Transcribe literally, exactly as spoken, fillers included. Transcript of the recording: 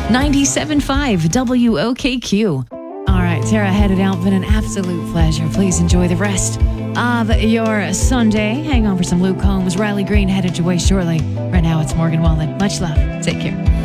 ninety-seven point five W O K Q. All right, Tara headed out. Been an absolute pleasure. Please enjoy the rest of your Sunday. Hang on for some Luke Combs. Riley Green headed your way shortly. Right now, it's Morgan Wallen. Much love. Take care.